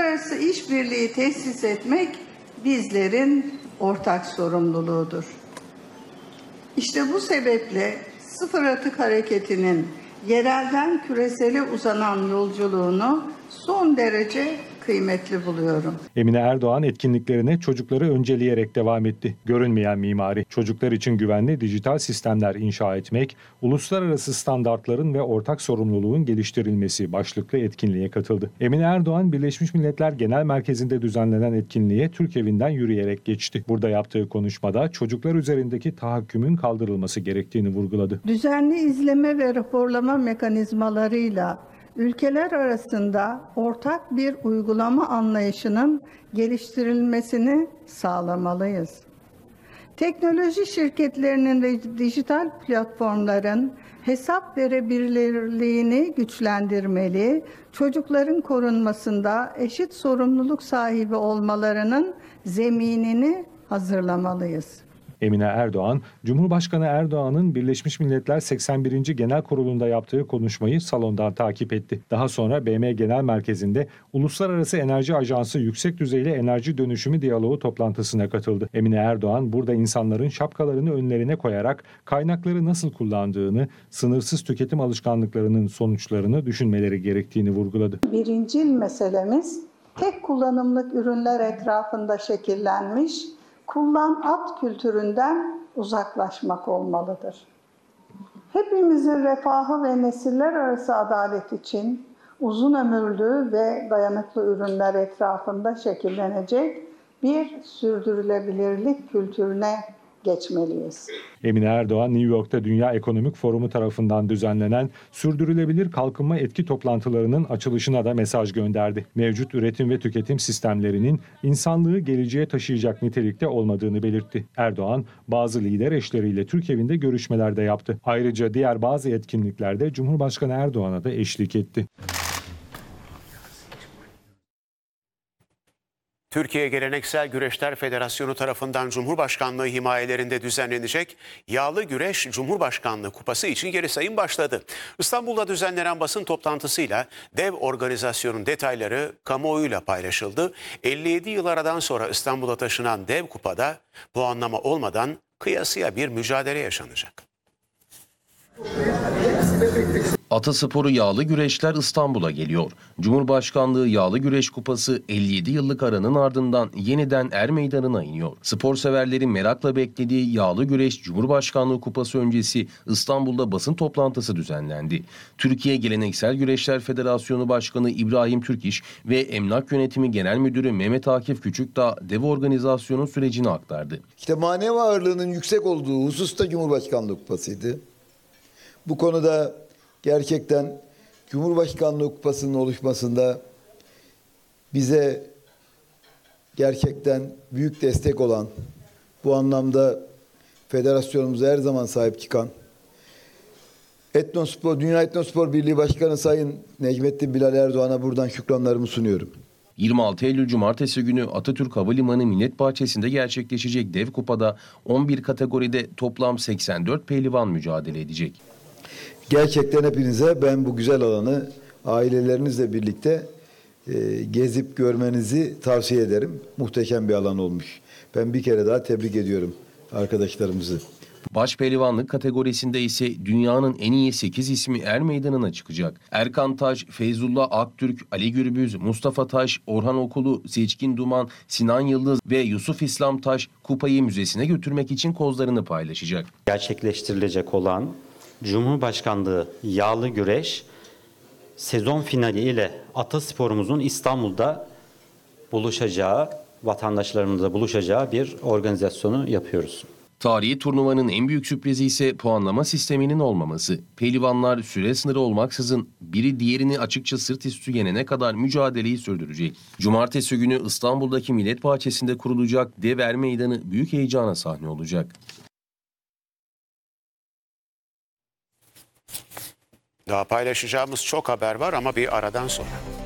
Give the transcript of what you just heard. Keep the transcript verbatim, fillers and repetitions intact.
uluslararası işbirliği tesis etmek bizlerin ortak sorumluluğudur. İşte bu sebeple Sıfır Atık Hareketi'nin yerelden küresele uzanan yolculuğunu son derece kıymetli buluyorum. Emine Erdoğan etkinliklerine çocukları önceleyerek devam etti. Görünmeyen mimari, çocuklar için güvenli dijital sistemler inşa etmek, uluslararası standartların ve ortak sorumluluğun geliştirilmesi başlıklı etkinliğe katıldı. Emine Erdoğan, Birleşmiş Milletler Genel Merkezi'nde düzenlenen etkinliğe Türk Evi'nden yürüyerek geçti. Burada yaptığı konuşmada çocuklar üzerindeki tahakkümün kaldırılması gerektiğini vurguladı. Düzenli izleme ve raporlama mekanizmalarıyla ülkeler arasında ortak bir uygulama anlayışının geliştirilmesini sağlamalıyız. Teknoloji şirketlerinin ve dijital platformların hesap verebilirliğini güçlendirmeli, çocukların korunmasında eşit sorumluluk sahibi olmalarının zeminini hazırlamalıyız. Emine Erdoğan, Cumhurbaşkanı Erdoğan'ın Birleşmiş Milletler seksen birinci Genel Kurulu'nda yaptığı konuşmayı salondan takip etti. Daha sonra B M Genel Merkezi'nde Uluslararası Enerji Ajansı Yüksek Düzeyli Enerji Dönüşümü Diyaloğu toplantısına katıldı. Emine Erdoğan, burada insanların şapkalarını önlerine koyarak kaynakları nasıl kullandığını, sınırsız tüketim alışkanlıklarının sonuçlarını düşünmeleri gerektiğini vurguladı. Birincil meselemiz tek kullanımlık ürünler etrafında şekillenmiş, kullan at kültüründen uzaklaşmak olmalıdır. Hepimizin refahı ve nesiller arası adalet için uzun ömürlü ve dayanıklı ürünler etrafında şekillenecek bir sürdürülebilirlik kültürüne geçmeliyiz. Emine Erdoğan, New York'ta Dünya Ekonomik Forumu tarafından düzenlenen Sürdürülebilir Kalkınma Etki toplantılarının açılışına da mesaj gönderdi. Mevcut üretim ve tüketim sistemlerinin insanlığı geleceğe taşıyacak nitelikte olmadığını belirtti. Erdoğan, bazı lider eşleriyle Türk Evi'nde görüşmeler de yaptı. Ayrıca diğer bazı etkinliklerde Cumhurbaşkanı Erdoğan'a da eşlik etti. Türkiye Geleneksel Güreşler Federasyonu tarafından Cumhurbaşkanlığı himayelerinde düzenlenecek Yağlı Güreş Cumhurbaşkanlığı Kupası için geri sayım başladı. İstanbul'da düzenlenen basın toplantısıyla dev organizasyonun detayları kamuoyuyla paylaşıldı. elli yedi yıl aradan sonra İstanbul'a taşınan dev kupada puanlama olmadan kıyasıya bir mücadele yaşanacak. Atasporu Yağlı Güreşler İstanbul'a geliyor. Cumhurbaşkanlığı Yağlı Güreş Kupası elli yedi yıllık aranın ardından yeniden Er Meydanı'na iniyor. Spor severlerin merakla beklediği Yağlı Güreş Cumhurbaşkanlığı Kupası öncesi İstanbul'da basın toplantısı düzenlendi. Türkiye Geleneksel Güreşler Federasyonu Başkanı İbrahim Türkiş ve Emlak Yönetimi Genel Müdürü Mehmet Akif Küçükdağ dev organizasyonun sürecini aktardı. İşte manevi ağırlığının yüksek olduğu hususta Cumhurbaşkanlığı Kupası'ydı. Bu konuda gerçekten Cumhurbaşkanlığı Kupası'nın oluşmasında bize gerçekten büyük destek olan, bu anlamda federasyonumuza her zaman sahip çıkan, Etnospor, Dünya Etnospor Birliği Başkanı Sayın Necmettin Bilal Erdoğan'a buradan şükranlarımı sunuyorum. yirmi altı Eylül Cumartesi günü Atatürk Havalimanı Millet Bahçesi'nde gerçekleşecek dev kupada on bir kategoride toplam seksen dört pehlivan mücadele edecek. Gerçekten hepinize ben bu güzel alanı ailelerinizle birlikte e, gezip görmenizi tavsiye ederim. Muhteşem bir alan olmuş. Ben bir kere daha tebrik ediyorum arkadaşlarımızı. Başpehlivanlık kategorisinde ise dünyanın en iyi sekiz ismi Er Meydanı'na çıkacak. Erkan Taş, Feyzullah Aktürk, Ali Gürbüz, Mustafa Taş, Orhan Okulu, Seçkin Duman, Sinan Yıldız ve Yusuf İslam Taş kupayı müzesine götürmek için kozlarını paylaşacak. Gerçekleştirilecek olan Cumhurbaşkanlığı Yağlı Güreş sezon finali ile atasporumuzun İstanbul'da buluşacağı, vatandaşlarımızla buluşacağı bir organizasyonu yapıyoruz. Tarihi turnuvanın en büyük sürprizi ise puanlama sisteminin olmaması. Pehlivanlar süre sınırı olmaksızın biri diğerini açıkça sırt üstü yenene kadar mücadeleyi sürdürecek. Cumartesi günü İstanbul'daki Millet Bahçesi'nde kurulacak dev Er Meydanı büyük heyecana sahne olacak. Daha paylaşacağımız çok haber var ama bir aradan sonra.